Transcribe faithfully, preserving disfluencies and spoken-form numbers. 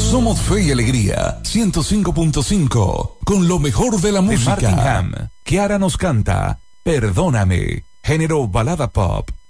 Somos Fe y Alegría, ciento cinco punto cinco, con lo mejor de la música. De Martin Ham, Kiara nos canta Perdóname, género balada pop.